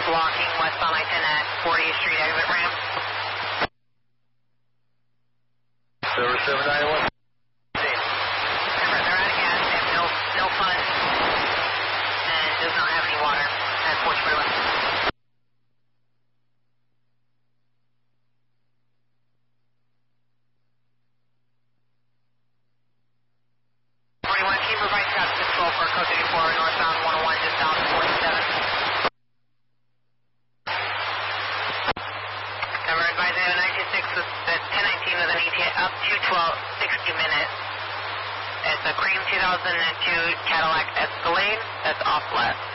blocking westbound I-10 at 40th Street exit ramp. Silver 791. Remember, they're out of gas, they have no fun, and does not have any water at Fort River. 41, can you move right south to 12 for code 34, northbound 101, just south of 47. Number advised, I have a 926 with the 1019 with an ETA up to 60 minutes. It's a cream 2002 Cadillac Escalade that's off left.